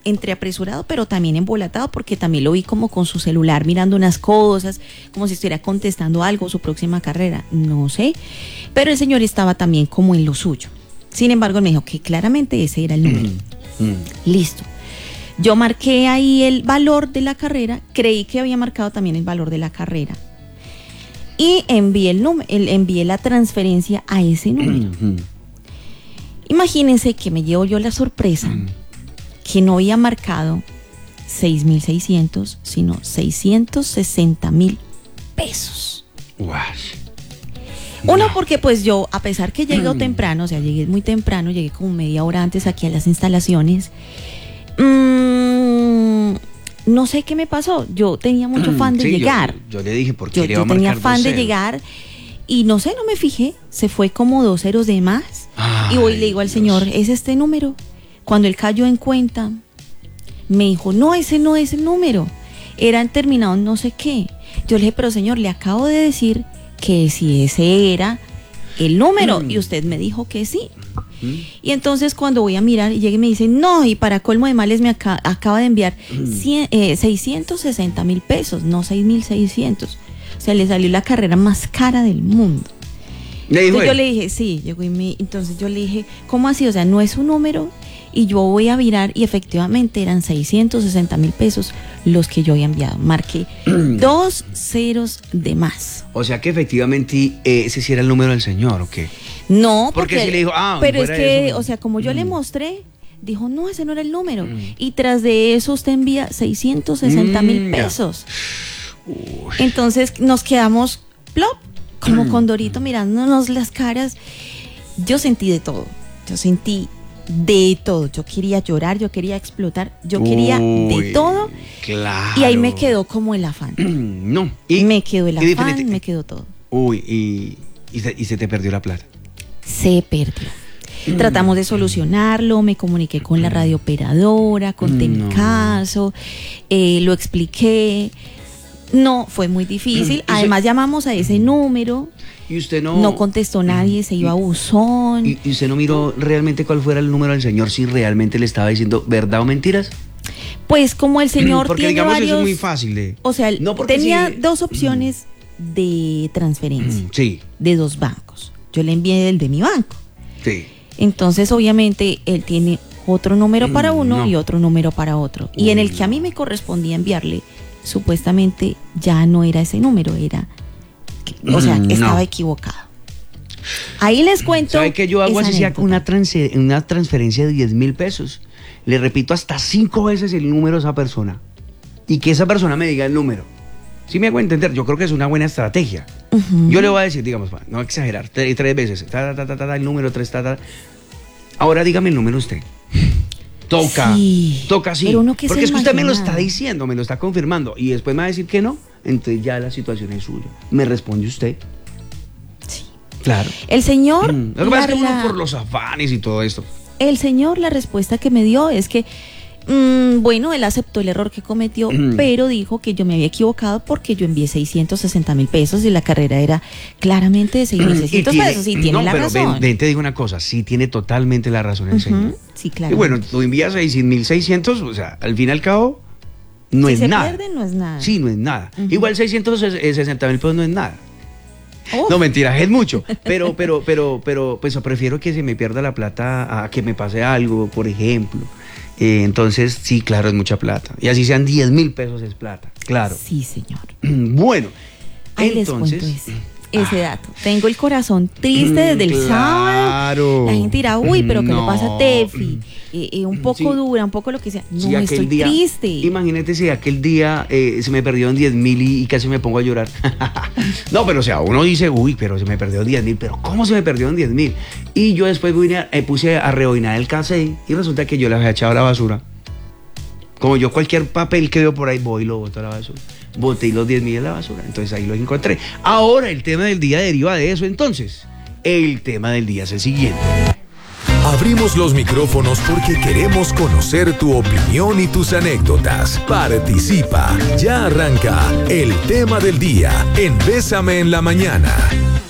entre apresurado, pero también embolatado, porque también lo vi como con su celular mirando unas cosas, como si estuviera contestando algo, su próxima carrera, no sé. Pero el señor estaba también como en lo suyo. Sin embargo, él me dijo que claramente ese era el número. Listo. Yo marqué ahí el valor de la carrera, creí que había marcado también el valor de la carrera. Y envié la transferencia a ese número. Imagínense que me llevo yo la sorpresa que no había marcado 6.600, sino 660.000 pesos. Uno, porque pues yo, a pesar que llegué temprano, o sea, llegué muy temprano, llegué como media hora antes aquí a las instalaciones, no sé qué me pasó. Yo tenía mucho afán de llegar. Yo le dije, ¿por qué le iba a marcar? Yo tenía afán de 2-0? llegar y no sé, no me fijé. Se fue como 2 ceros de más. Y voy y le digo al señor, ¿es este número? Cuando él cayó en cuenta, me dijo, no, ese no es el número. Eran terminados no sé qué. Yo le dije, pero señor, le acabo de decir que si ese era el número. Y usted me dijo que sí. Y entonces cuando voy a mirar y llega y me dice, no, y para colmo de males me acaba de enviar 660.000 pesos, no 6.600. O sea, le salió la carrera más cara del mundo. Entonces yo le dije, sí, llegó entonces yo le dije, ¿cómo así? O sea, no es un número. Y yo voy a mirar y efectivamente eran 660.000 pesos los que yo había enviado. Marqué 2 ceros de más. O sea que efectivamente ese sí era el número del señor, ¿o qué? No, porque sí le dijo, pero es que, o sea, como yo le mostré, dijo, no, ese no era el número. Y tras de eso usted envía 660.000 pesos. Entonces nos quedamos plop, como Condorito mirándonos las caras. Yo sentí de todo. Yo quería llorar, yo quería explotar, yo quería de todo. Claro. Y ahí me quedó como el afán. No. Me quedó el afán, me quedó todo. Y se te perdió la plata. Se perdió. Tratamos de solucionarlo, me comuniqué con la radiooperadora, conté mi caso, lo expliqué. No, fue muy difícil. Además llamamos a ese número. Y usted no contestó nadie, se iba a buzón. ¿Y usted no miró realmente cuál fuera el número del señor, si realmente le estaba diciendo verdad o mentiras? Pues como el señor porque tiene digamos varios, eso es muy fácil o sea, tenía dos opciones de transferencia de 2 bancos. Yo le envié el de mi banco. Sí. Entonces obviamente él tiene otro número para uno y otro número para otro. Y en el que a mí me correspondía enviarle, supuestamente ya no era ese número, era... O sea, estaba equivocado. Ahí les cuento. ¿Sabe que yo hago así sea una transferencia de 10.000 pesos? Le repito hasta 5 veces el número a esa persona. Y que esa persona me diga el número. ¿Sí me hago entender? Yo creo que es una buena estrategia. Yo le voy a decir, digamos, no exagerar, 3 veces. El número 3, Ahora dígame el número usted. Toca sí. Pero uno que porque es que usted me lo está diciendo, me lo está confirmando. Y después me va a decir que no. Entonces ya la situación es suya. ¿Me responde usted? Sí. Claro. El señor... Lo que pasa es que uno por los afanes y todo esto. El señor, la respuesta que me dio es que, bueno, él aceptó el error que cometió, pero dijo que yo me había equivocado porque yo envié 660.000 pesos y la carrera era claramente de 6.600 pesos. Y tiene la razón. Ven, te digo una cosa, sí tiene totalmente la razón el señor. Sí, claro. Y bueno, tú envías 6.600, o sea, al fin y al cabo... No es nada. Si se pierde, no es nada. Sí, no es nada. Igual 660.000 pesos no es nada. No, mentira, es mucho. Pero, pues prefiero que se me pierda la plata a que me pase algo, por ejemplo. Entonces, sí, claro, es mucha plata. Y así sean 10.000 pesos es plata, claro. Sí, señor. Bueno, ahí entonces... les cuento ese dato. Tengo el corazón triste desde el sábado. La gente dirá, uy, pero ¿qué le pasa a Tefi? Un poco dura, un poco lo que sea. No, estoy triste. Imagínate si aquel día se me perdieron 10.000 y casi me pongo a llorar. No, pero o sea, uno dice, uy, pero se me perdió 10.000, pero ¿cómo se me perdieron 10.000? Y yo después puse a rebobinar el cassette y resulta que yo le había echado a la basura. Como yo cualquier papel que veo por ahí voy y lo boto a la basura. Boté los 10.000 en la basura, entonces ahí los encontré. Ahora el tema del día deriva de eso, entonces. El tema del día es el siguiente. Abrimos los micrófonos porque queremos conocer tu opinión y tus anécdotas. Participa. Ya arranca el tema del día en Bésame en la Mañana.